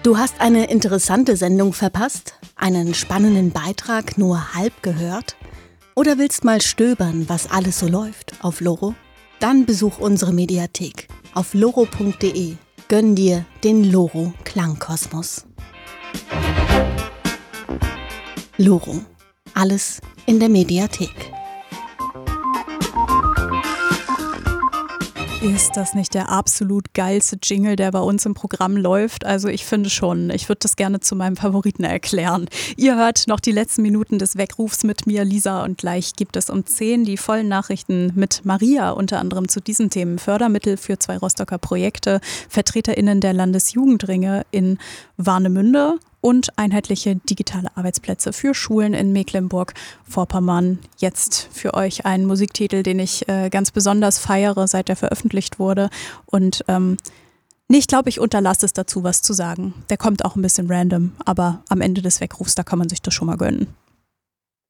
Du hast eine interessante Sendung verpasst? Einen spannenden Beitrag nur halb gehört? Oder willst mal stöbern, was alles so läuft auf Loro? Dann besuch unsere Mediathek auf loro.de. Gönn dir den Loro Klangkosmos. Loro. Alles in der Mediathek. Ist das nicht der absolut geilste Jingle, der bei uns im Programm läuft? Also ich finde schon. Ich würde das gerne zu meinem Favoriten erklären. Ihr hört noch die letzten Minuten des Weckrufs mit mir, Lisa, und gleich gibt es um 10 die vollen Nachrichten mit Maria, unter anderem zu diesen Themen. Fördermittel für 2 Rostocker Projekte, VertreterInnen der Landesjugendringe in Warnemünde und einheitliche digitale Arbeitsplätze für Schulen in Mecklenburg-Vorpommern. Jetzt für euch ein Musiktitel, den ich ganz besonders feiere, seit er veröffentlicht wurde. Und ich glaube, ich unterlasse es dazu, was zu sagen. Der kommt auch ein bisschen random, aber am Ende des Weckrufs, da kann man sich das schon mal gönnen.